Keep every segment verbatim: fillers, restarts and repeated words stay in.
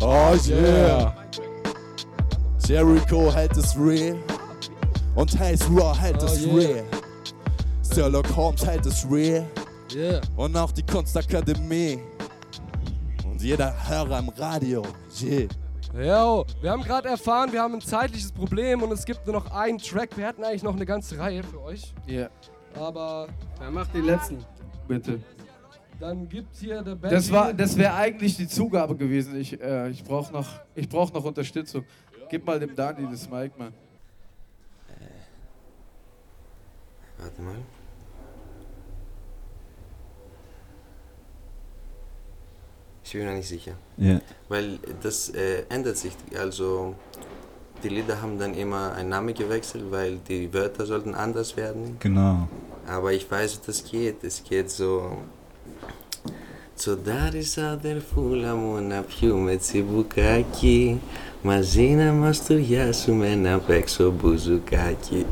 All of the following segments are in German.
Oh yeah. Jericho hält es real. Und Haze Raw hält Oh es yeah. real. Sherlock Holmes hält es real. Yeah. Und auch die Kunstakademie. Und jeder Hörer im Radio. Yeah. Jo, wir haben gerade erfahren, wir haben ein zeitliches Problem und es gibt nur noch einen Track. Wir hatten eigentlich noch eine ganze Reihe für euch. Ja. Yeah. Aber Wer macht den letzten? Bitte. dann gibt hier der Band. Das war, das wäre eigentlich die Zugabe gewesen. Ich, äh, ich brauche noch, ich brauch noch Unterstützung. Gib mal dem Dani das Mic, Mann. Warte mal. Ich bin mir nicht sicher. Ja. Weil das äh, ändert sich. Also die Lieder haben dann immer einen Namen gewechselt, weil die Wörter sollten anders werden. Genau. Aber ich weiß, wie das geht. Es geht so... So dari sa αδερφούλα μου να πιούμε τσιμπουκάκι μαζί να μαστουριάσουμε να παίξω μπουζουκάκι.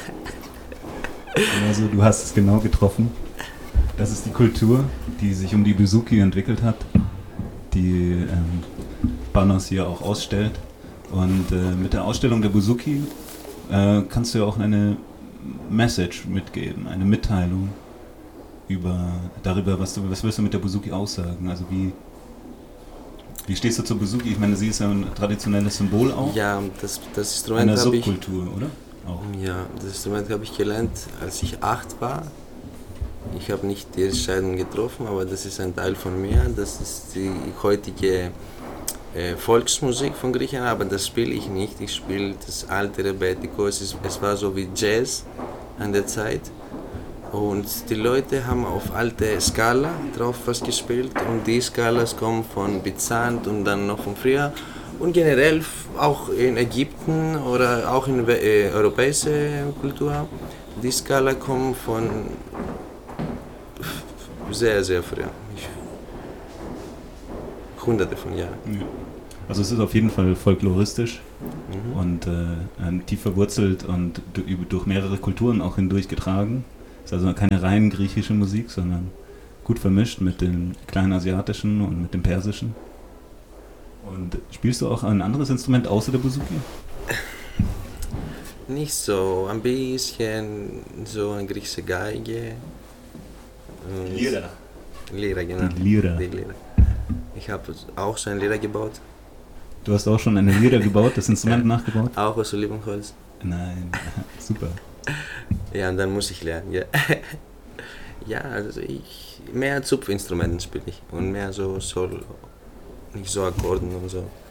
Also du hast es genau getroffen. Das ist die Kultur, die sich um die Bouzouki entwickelt hat, die ähm, Panos hier auch ausstellt. Und äh, mit der Ausstellung der Bouzouki äh, kannst du ja auch eine Message mitgeben, eine Mitteilung über darüber, was du, was willst du mit der Bouzouki aussagen? Also wie, wie stehst du zur Bouzouki? Ich meine, sie ist ja ein traditionelles Symbol auch. Ja, das, das Instrument einer habe ich... Subkultur, oder? Auch. Ja, das Instrument habe ich gelernt, als ich acht war. Ich habe nicht die Entscheidung getroffen, aber das ist ein Teil von mir. Das ist die heutige äh, Volksmusik von Griechenland, aber das spiele ich nicht. Ich spiele das alte Rebetiko. Es, ist, es war so wie Jazz an der Zeit. Und die Leute haben auf alte Skala drauf was gespielt. Und die Skalas kommen von Byzant und dann noch von früher. Und generell auch in Ägypten oder auch in äh, europäischer Kultur. Die Skala kommt von sehr, sehr früh. Ich, hunderte von Jahren. Ja. Also es ist auf jeden Fall folkloristisch Mhm. und äh, tief verwurzelt und du- über- durch mehrere Kulturen auch hindurch getragen. Es ist also keine rein griechische Musik, sondern gut vermischt mit dem kleinen asiatischen und mit dem persischen. Und spielst du auch ein anderes Instrument außer der Bouzouki? Nicht so, ein bisschen so eine griechische Geige. Und Lira. Lira, genau. Die Lira. Die Lira. Ich habe auch so ein Lira gebaut, Du hast auch schon eine Lira gebaut, das Instrument nachgebaut? auch aus Olivenholz. Nein, super. Ja, und dann muss ich lernen, ja. Ja, also ich, mehr Zupfinstrumenten spiele ich und mehr so Solo, nicht so Akkorden und so.